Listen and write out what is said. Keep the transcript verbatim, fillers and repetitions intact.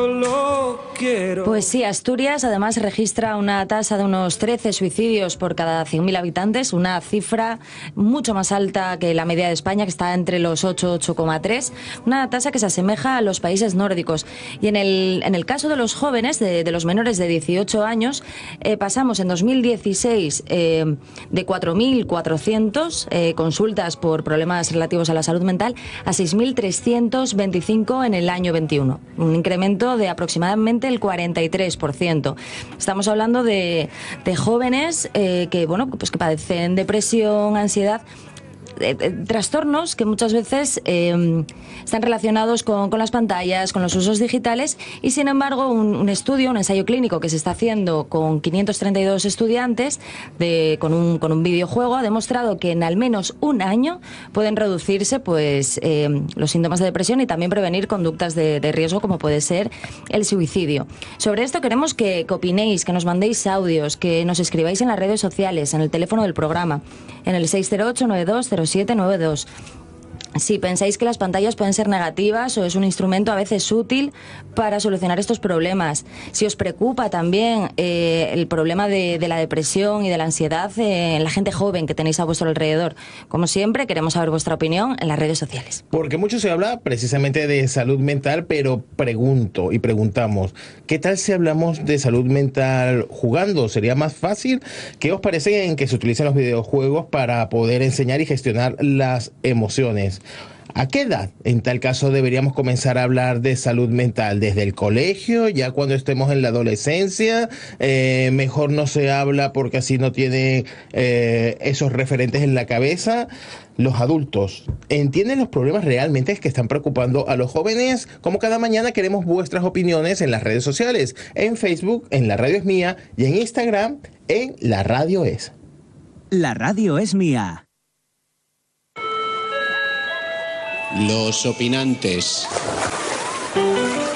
solo quiero. Pues sí, Asturias además registra una tasa de unos trece suicidios por cada cien mil habitantes, una cifra mucho más alta que la media de España, que está entre los ocho, ocho coma tres, una tasa que se asemeja a los países nórdicos. Y en el, en el caso de los jóvenes, de, de los menores de dieciocho años, eh, pasamos en dos mil dieciséis eh, de cuatro mil cuatrocientos eh, consultas por problemas relativos a la salud mental a seis mil trescientos veinticinco en el año veintiuno, un incremento de aproximadamente el cuarenta y tres por ciento. Estamos hablando de, de jóvenes eh, que, bueno, pues que padecen depresión, ansiedad, Eh, eh, trastornos que muchas veces eh, están relacionados con, con las pantallas, con los usos digitales, y sin embargo un, un estudio, un ensayo clínico que se está haciendo con quinientos treinta y dos estudiantes de, con, un, con un videojuego ha demostrado que en al menos un año pueden reducirse pues eh, los síntomas de depresión y también prevenir conductas de, de riesgo como puede ser el suicidio. Sobre esto queremos que, que opinéis, que nos mandéis audios, que nos escribáis en las redes sociales, en el teléfono del programa, en el seis cero ocho nueve dos cero siete nueve dos. Si pensáis que las pantallas pueden ser negativas o es un instrumento a veces útil para solucionar estos problemas. Si os preocupa también eh, el problema de, de la depresión y de la ansiedad eh, en la gente joven que tenéis a vuestro alrededor. Como siempre, queremos saber vuestra opinión en las redes sociales. Porque mucho se habla precisamente de salud mental, pero pregunto y preguntamos, ¿qué tal si hablamos de salud mental jugando? ¿Sería más fácil? ¿Qué os parece en que se utilicen los videojuegos para poder enseñar y gestionar las emociones? ¿A qué edad, en tal caso, deberíamos comenzar a hablar de salud mental? ¿Desde el colegio? ¿Ya cuando estemos en la adolescencia? Eh, mejor no se habla porque así no tiene eh, esos referentes en la cabeza. Los adultos, ¿entienden los problemas realmente que están preocupando a los jóvenes? Como cada mañana queremos vuestras opiniones en las redes sociales, en Facebook, en La Radio Es Mía, y en Instagram, en La Radio Es. La radio es mía. Los opinantes.